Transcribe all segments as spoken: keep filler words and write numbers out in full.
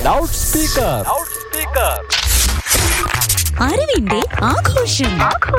Loud speaker. അറിവിന്റെ ആഘോഷം.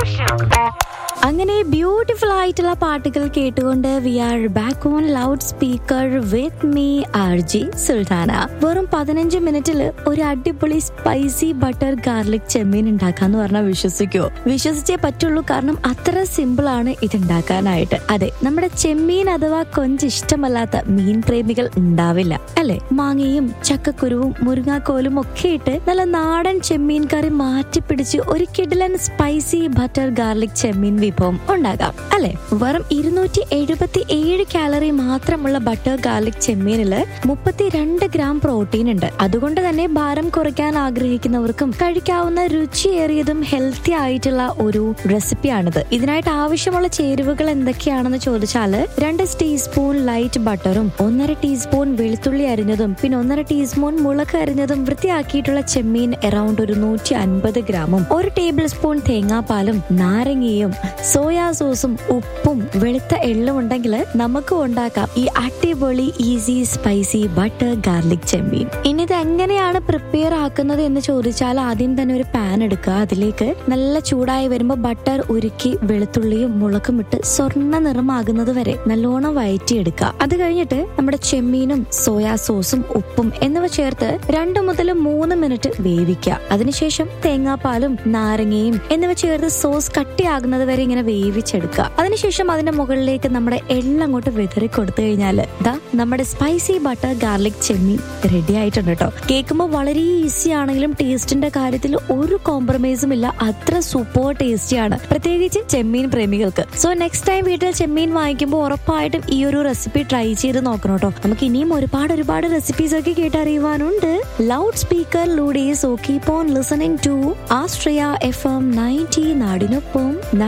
അങ്ങനെ ബ്യൂട്ടിഫുൾ ആയിട്ടുള്ള പാട്ടുകൾ കേട്ടുകൊണ്ട് V are back on loud speaker with me R G Sultana. വെറും പതിനഞ്ച് മിനിറ്റിൽ ഒരു അടിപൊളി സ്പൈസി ബട്ടർ ഗാർലിക് ചെമ്മീൻ ഉണ്ടാക്കാന്ന് പറഞ്ഞാൽ വിശ്വസിക്കോ? വിശ്വസിച്ചേ പറ്റുള്ളൂ, കാരണം അത്ര സിമ്പിൾ ആണ് ഇത് ഉണ്ടാക്കാനായിട്ട്. അതെ, നമ്മുടെ ചെമ്മീൻ അഥവാ കൊഞ്ച് ഇഷ്ടമല്ലാത്ത മീൻ പ്രേമികൾ ഉണ്ടാവില്ല അല്ലെ? മാങ്ങയും ചക്കക്കുരുവും മുരിങ്ങാക്കോലും ഒക്കെ ഇട്ട് നല്ല നാടൻ ചെമ്മീൻ കറി മാറ്റിപ്പിടിച്ച് ഒരു കിടിലൻ സ്പൈസി ബട്ടർ ഗാർലിക് ചെമ്മീൻ വിഭവം ഉണ്ടാകാം അല്ലെ? വെറും ഇരുന്നൂറ്റി എഴുപത്തി ഏഴ് കാലറി മാത്രമുള്ള ബട്ടർ ഗാർലിക് ചെമ്മീനില് മുപ്പത്തിരണ്ട് ഗ്രാം പ്രോട്ടീൻ ഉണ്ട്. അതുകൊണ്ട് തന്നെ ഭാരം കുറയ്ക്കാൻ ആഗ്രഹിക്കുന്നവർക്കും കഴിക്കാവുന്ന രുചിയേറിയതും ഹെൽത്തി ആയിട്ടുള്ള ഒരു റെസിപ്പിയാണിത്. ഇതിനായിട്ട് ആവശ്യമുള്ള ചേരുവകൾ എന്തൊക്കെയാണെന്ന് ചോദിച്ചാല് രണ്ട് ടീസ്പൂൺ ലൈറ്റ് ബട്ടറും ഒന്നര ടീസ്പൂൺ വെളുത്തുള്ളി അരിഞ്ഞതും പിന്നെ ഒന്നര ടീസ്പൂൺ മുളക് അരിഞ്ഞതും വൃത്തിയാക്കിയിട്ടുള്ള ചെമ്മീൻ അറൌണ്ട് ഒരു നൂറ്റി അൻപത് ഗ്രാമും ഒരു ടേബിൾ സ്പൂൺ തേങ്ങാപ്പാലും നാരങ്ങയും സോയാ സോസും ഉപ്പും വെളുത്ത എള്ളും ഉണ്ടെങ്കിൽ നമുക്ക് ഉണ്ടാക്കാം ഈ അടിപൊളി ഈസി സ്പൈസി ബട്ടർ ഗാർലിക് ചെമ്മീൻ. ഇനി ഇത് എങ്ങനെയാണ് പ്രിപ്പയർ ആക്കുന്നത് എന്ന് ചോദിച്ചാൽ ആദ്യം തന്നെ ഒരു പാൻ എടുക്കുക. അതിലേക്ക് നല്ല ചൂടായി വരുമ്പോൾ ബട്ടർ ഉരുക്കി വെളുത്തുള്ളിയും മുളകും ഇട്ട് സ്വർണ്ണ നിറമാകുന്നത് വരെ നല്ലോണം വഴറ്റിയെടുക്കുക. അത് കഴിഞ്ഞിട്ട് നമ്മുടെ ചെമ്മീനും സോയാ സോസും ഉപ്പും എന്നിവ ചേർത്ത് രണ്ട് മുതൽ മൂന്ന് മിനിറ്റ് വേവിക്കുക. അതിനുശേഷം തേങ്ങാപ്പാലും നാരങ്ങയും എന്നിവ ചേർത്ത് സോസ് കട്ടിയാകുന്നത് വരെ ഇങ്ങനെ വേവിച്ചെടുക്കുക. അതിനുശേഷം അതിന്റെ മുകളിലേക്ക് നമ്മുടെ എള്ളം അങ്ങോട്ട് വിതറി കൊടുത്തു കഴിഞ്ഞാൽ ദാ നമ്മുടെ സ്പൈസി ബട്ടർ ഗാർലിക് ചെമ്മീൻ റെഡി ആയിട്ടുണ്ട് കേട്ടോ. കേൾക്കുമ്പോൾ വളരെ ഈസി ആണെങ്കിലും ടേസ്റ്റിന്റെ കാര്യത്തിൽ ഒരു കോംപ്രമൈസും ഇല്ല. അത്ര സൂപ്പർ ടേസ്റ്റിയാണ്, പ്രത്യേകിച്ച് ചെമ്മീൻ പ്രേമികൾക്ക്. സോ നെക്സ്റ്റ് ടൈം വീട്ടിൽ ചെമ്മീൻ വാങ്ങിക്കുമ്പോൾ ഉറപ്പായിട്ടും ഈ ഒരു റെസിപ്പി ട്രൈ ചെയ്ത് നോക്കണം കേട്ടോ. നമുക്ക് ഇനിയും ഒരുപാട് ഒരുപാട് റെസിപ്പീസ് ഒക്കെ കേട്ടറിയുവാനുണ്ട് loud സ്പീക്കറിലൂടെ. So keep on listening to Austria F M ninety, നാടിനൊപ്പം.